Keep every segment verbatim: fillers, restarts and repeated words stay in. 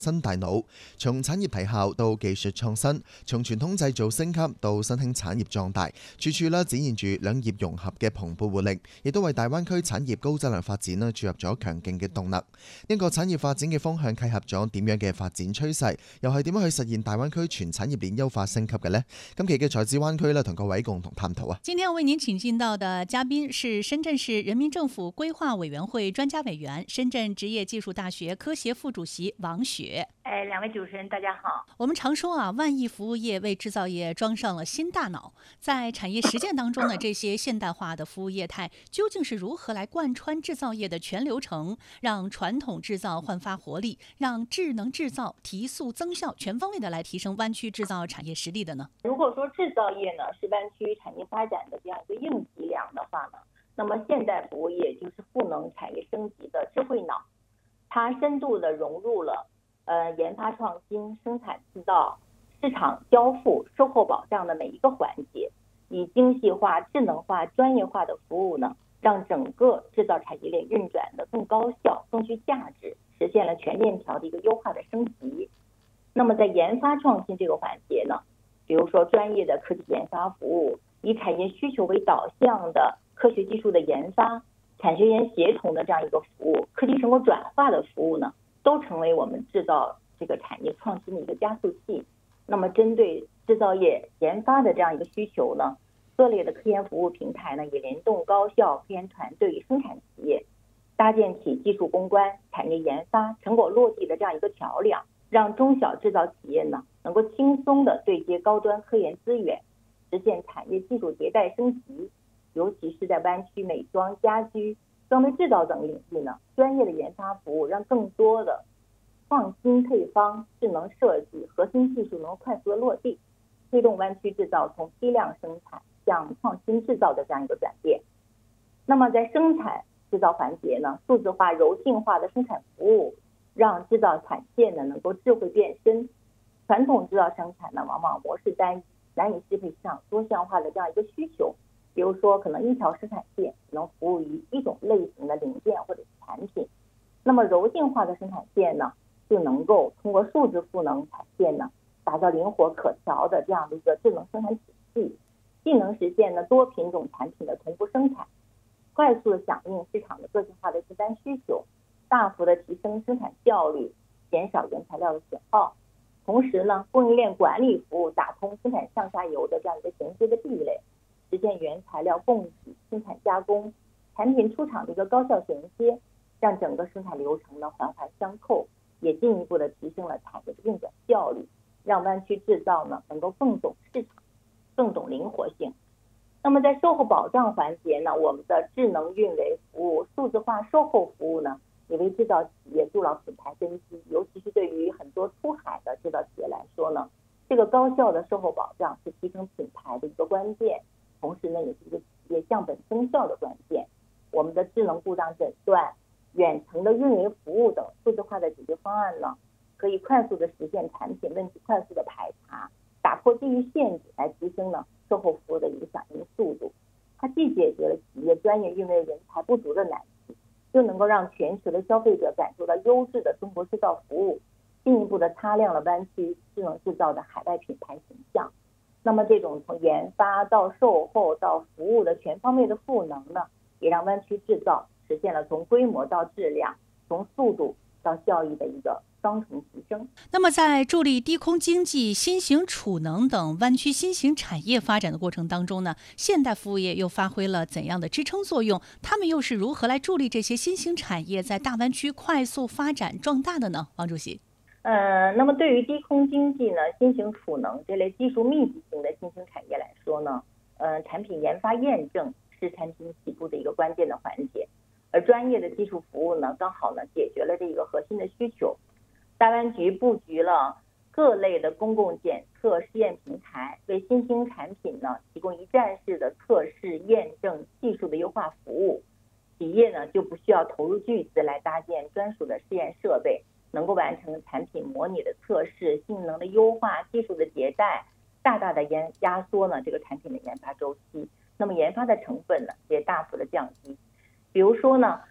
新大腦，從產業提效到技術創新，從傳統製造升級到新興產業壯大，處處咧展現住兩業融合嘅蓬勃活力，亦都為大灣區產業高質量發展咧注入咗強勁嘅動能。呢個產業發展嘅方向契合咗點樣嘅發展趨勢，又係點樣去實現大灣區全產業鏈優化升級嘅呢？今期嘅財智灣區咧，同各位共同探討啊！ 今天我為您請進到的嘉賓是深圳市人民政府規劃委員會專家委員、深圳職業技術大學科協副主席王雪。 哎，兩位主持人大家好。 我們常說啊，萬億服務業為製造業裝上了新大腦。在產業實踐當中呢，這些現代化的服務業態究竟是如何來貫穿製造業的全流程，讓傳統製造煥發活力，讓智能製造提速增效，全方位的來提升灣區製造產業實力的呢？ 如果說製造業呢是灣區產業發展的這樣一個硬脊梁的話呢，那麼現代服務業就是賦能產業升級的智慧腦，它深度的融入了呃，研發創新、生產製造、市場交付、售後保障的每一個環節，以精細化、智能化、專業化的服務呢，讓整個製造產業鏈運轉的更高效、更具價值，實現了全鏈條的一個優化的升級。那麼在研發創新這個環節呢，比如說專業的科技研發服務，以產業需求為導向的科學技術的研發、產學研協同的這樣一個服務、科技成果轉化的服務呢，都成為我們製造這個產業創新的一個加速器。那麼針對製造業研發的這樣一個需求呢，各類的科研服務平台呢，也聯動高校科研團隊、生產企業，搭建起技術攻關、產業研發、成果落地的這樣一個橋梁，讓中小製造企業呢，能夠輕鬆地對接高端科研資源，實現產業技術迭代升級。尤其是在灣區美妝、家居、裝備製造等領域呢，專業的研發服務讓更多的創新配方、智能設計、核心技術能快速的落地，推動灣區製造從批量生產向創新製造的這樣一個轉變。那麼在生產製造環節呢，數字化、柔性化的生產服務，讓製造產線呢能夠智慧變身。傳統製造生產呢，往往模式單一，難以適配市場多項化的這樣一個需求。比如說，可能一條生產線只能服務於一種類型的零件或者是產品。那麼柔性化的生產線呢，就能夠通過數字賦能產線呢，打造靈活可調的這樣的一個智能生產體系，既能實現呢多品種產品的同步生產，快速的響應市場的個性化的訂單需求，大幅的提升生產效率，減少原材料的損耗。同時呢，供應鏈管理服務打通生產上下游的這樣一個銜接的壁壘，實現原材料供給、生產加工、產品出廠的一個高效銜接，讓整個生產流程呢環環相扣，也進一步的提升了產業的運轉效率，讓灣區製造呢能夠更懂市場、更懂靈活性。那麼在售後保障環節呢，我們的智能運維服務、數字化售後服務呢，也為製造企業築牢品牌根基，尤其是對於很多出海的製造企業來說呢，這個高效的售後保障是提升品牌的一個關鍵。同時呢，也是一個企業降本增效的關鍵。我們的智能故障診斷、遠程的運維服務等數字化的解決方案呢，可以快速的實現產品問題快速的排查，打破地域限制，來提升呢售後服務的一個響應速度。它既解決了企業專業運維人才不足的難題，又能夠讓全球的消費者感受到優質的中國製造服務，進一步的擦亮了灣區智能製造的海外品牌形象。那麼這種從研發到售後到服務的全方位的賦能呢，也讓灣區製造實現了從規模到質量、從速度到效益的一個雙重提升。 那麼在助力低空經濟、新型儲能等灣區新型產業發展的過程當中呢，現代服務業又發揮了怎樣的支撐作用？他們又是如何來助力這些新型產業在大灣區快速發展壯大的呢？王主席。 呃，那麼對於低空經濟呢、新型儲能這類技術密集型的新型產業來說呢，呃，產品研發驗證是產品起步的一個關鍵的環節，而專業的技術服務呢，剛好呢解決了這個核心的需求。大灣區布局了各類的公共檢測試驗平台，為新興產品呢提供一站式的測試驗證技術的優化服務，企業呢就不需要投入巨資來搭建專屬的試驗設備，能夠完成產品模擬的測試、性能的優化、技術的迭代，大大的壓壓縮呢這個產品的研發周期，那麼研發的成本呢也大幅的降低。比如說呢，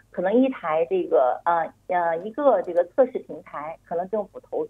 可能一台这个呃呃一个这个测试平台，可能政府投